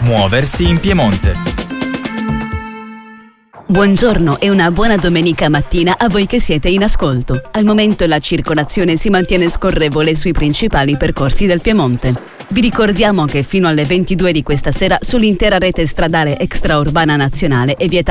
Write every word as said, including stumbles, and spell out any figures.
Muoversi in Piemonte. Buongiorno e una buona domenica mattina a voi che siete in ascolto. Al momento la circolazione si mantiene scorrevole sui principali percorsi del Piemonte. Vi ricordiamo che fino alle ventidue di questa sera sull'intera rete stradale extraurbana nazionale è vietato